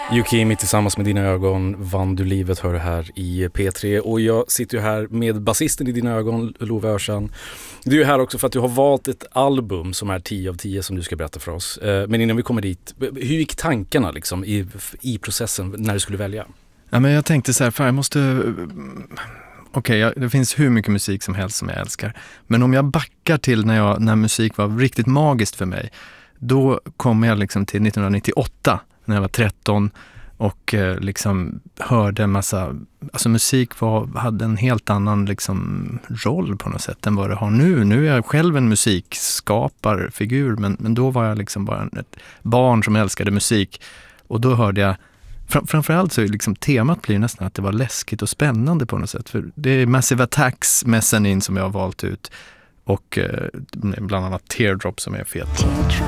Yukimi tillsammans med Dina ögon vann du livet, hör du här i P3. Och jag sitter ju här med basisten i Dina ögon, Love Öhrsan. Du är ju här också för att du har valt ett album som är 10 av 10 som du ska berätta för oss. Men innan vi kommer dit, hur gick tankarna liksom i processen när du skulle välja? Ja, men jag tänkte så här, för jag måste... Okej, det finns hur mycket musik som helst som jag älskar. Men om jag backar till när musik var riktigt magiskt för mig, då kom jag liksom till 1998 när jag var 13 och liksom hörde en massa... Alltså musik hade en helt annan liksom roll på något sätt än vad det har nu. Nu är jag själv en musikskaparfigur, men då var jag liksom bara ett barn som älskade musik. Och då hörde jag... Framförallt så är liksom temat blir nästan att det var läskigt och spännande på något sätt. För det är Massive Attacks Mezzanine som jag har valt ut. Och bland annat Teardrop som är fet.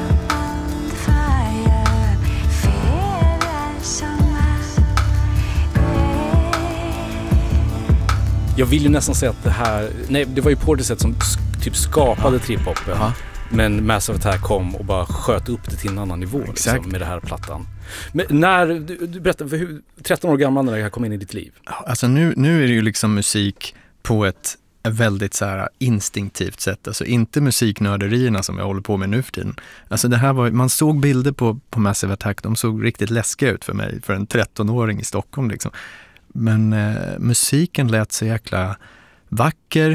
Jag vill ju nästan säga att det här... Nej, det var ju Portishead som typ skapade trip-hoppen. Men Massive Attack kom och bara sköt upp det till en annan nivå liksom, med det här plattan. Men när du berättade, hur 13 år gammal när det här kom in i ditt liv? Alltså nu är det ju liksom musik på ett väldigt så här instinktivt sätt. Alltså inte musiknörderierna som jag håller på med nu för tiden. Alltså det här man såg bilder på Massive Attack, de såg riktigt läskiga ut för mig, för en 13-åring i Stockholm liksom. Men musiken lät så jäkla vacker,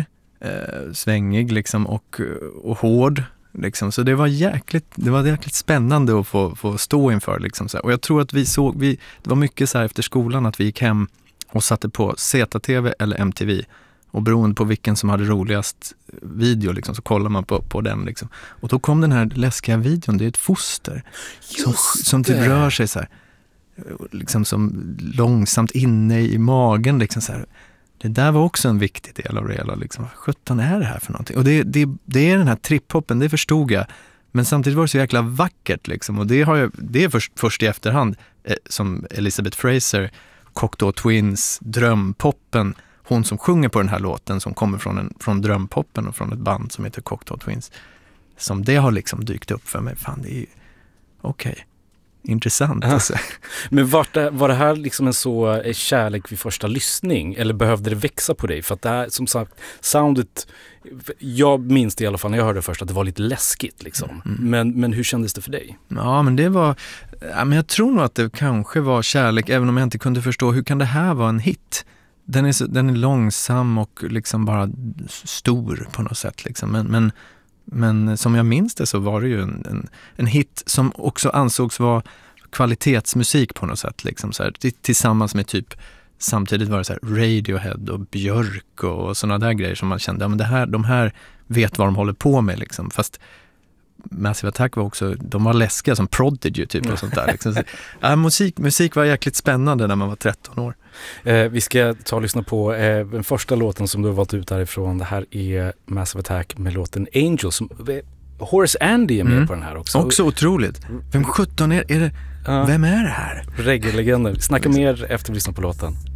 svängig liksom och hård. Liksom. Så det var jäkligt spännande att få stå inför. Liksom, så här. Och jag tror att det var mycket så här efter skolan att vi gick hem och satte på ZTV eller MTV. Och beroende på vilken som hade roligast video liksom, så kollar man på den. Liksom. Och då kom den här läskiga videon, det är ett foster som typ rör sig så här, liksom som långsamt inne i magen. Liksom, så här. Det där var också en viktig del av det hela. Liksom. Vad 17 är det här för någonting? Och det är den här trip-hoppen, det förstod jag. Men samtidigt var det så jäkla vackert. Liksom. Och det är först i efterhand som Elizabeth Fraser, Cocteau Twins, drömpoppen. Hon som sjunger på den här låten som kommer från drömpoppen och från ett band som heter Cocteau Twins. Som det har liksom dykt upp för mig. Fan, det är ju okej. Intressant. Alltså. Men var det här liksom en så kärlek vid första lyssning? Eller behövde det växa på dig? För att det här, som sagt, soundet... Jag minns det i alla fall när jag hörde det först att det var lite läskigt. Liksom. Men hur kändes det för dig? Ja, men det var... Ja, men jag tror nog att det kanske var kärlek, även om jag inte kunde förstå hur kan det här vara en hit? Den är långsam och liksom bara stor på något sätt. Liksom. Men som jag minns det så var det ju en hit som också ansågs vara kvalitetsmusik på något sätt. Liksom, så här, tillsammans med typ, samtidigt var det så här Radiohead och Björk och sådana där grejer som man kände, ja, men de här vet vad de håller på med. Liksom. Fast Massive Attack var också, de var läskiga som Prodigy typ och sånt där. Liksom. Så, ja, musik var jäkligt spännande när man var 13 år. Vi ska ta och lyssna på den första låten som du har valt ut därifrån. Det här är Massive Attack med låten Angels. Horace Andy är med på den här också. Också otroligt. Vem 17 är det? Vem är det här? Reggae-legender. Snacka mer efter att lyssna på låten.